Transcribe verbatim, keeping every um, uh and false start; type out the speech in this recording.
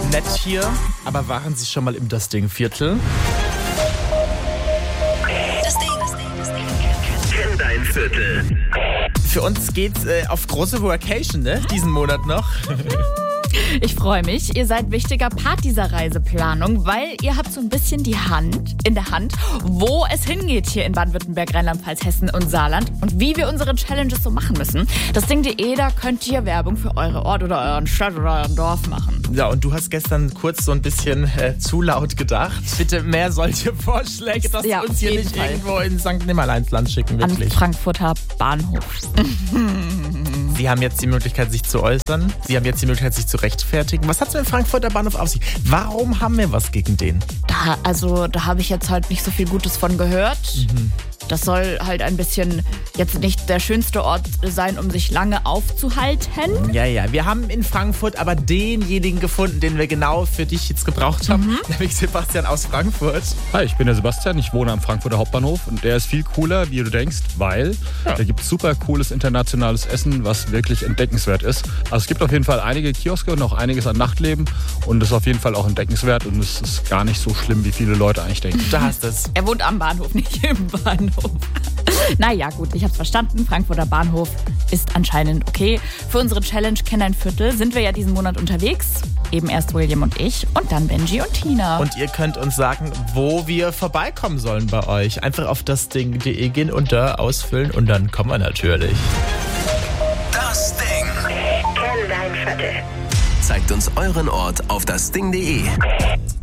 nett hier, aber waren Sie schon mal im Das Ding-Viertel? Das Ding. Kenn dein Viertel. Für uns geht's äh, auf große Vacation, ne? Diesen Monat noch. Ich freue mich. Ihr seid wichtiger Part dieser Reiseplanung, weil ihr habt so ein bisschen die Hand in der Hand, wo es hingeht hier in Baden-Württemberg, Rheinland-Pfalz, Hessen und Saarland und wie wir unsere Challenges so machen müssen. Das Ding punkt de, da könnt ihr Werbung für eure Ort oder euren Stadt oder euren Dorf machen. Ja, und du hast gestern kurz so ein bisschen äh, zu laut gedacht. Bitte mehr solche Vorschläge, dass Ja, wir uns hier auf jeden nicht Fall. irgendwo in Sankt Nimmerleinsland schicken, Am wirklich. Frankfurter Bahnhof. Sie haben jetzt die Möglichkeit, sich zu äußern. Sie haben jetzt die Möglichkeit, sich zu rechtfertigen. Was hat es mit dem Frankfurter Bahnhof auf sich? Warum haben wir was gegen den? Da, also, da habe ich jetzt halt nicht so viel Gutes von gehört. Mhm. Das soll halt ein bisschen jetzt nicht der schönste Ort sein, um sich lange aufzuhalten. Ja, ja, wir haben in Frankfurt aber denjenigen gefunden, den wir genau für dich jetzt gebraucht haben. Mhm. Nämlich Sebastian aus Frankfurt. Hi, ich bin der Sebastian, ich wohne am Frankfurter Hauptbahnhof und der ist viel cooler, wie du denkst, weil Ja. da gibt es super cooles internationales Essen, was wirklich entdeckenswert ist. Also es gibt auf jeden Fall einige Kioske und auch einiges an Nachtleben und das ist auf jeden Fall auch entdeckenswert und es ist gar nicht so schlimm, wie viele Leute eigentlich denken. Da hast es. Er wohnt am Bahnhof, nicht im Bahnhof. Naja, gut, ich hab's verstanden. Frankfurter Bahnhof ist anscheinend okay. Für unsere Challenge Kenn dein Viertel sind wir ja diesen Monat unterwegs. Eben erst William und ich und dann Benji und Tina. Und ihr könnt uns sagen, wo wir vorbeikommen sollen bei euch. Einfach auf das Ding punkt de gehen und da ausfüllen und dann kommen wir natürlich. Das Ding. Kenn dein Viertel. Zeigt uns euren Ort auf das Ding punkt de.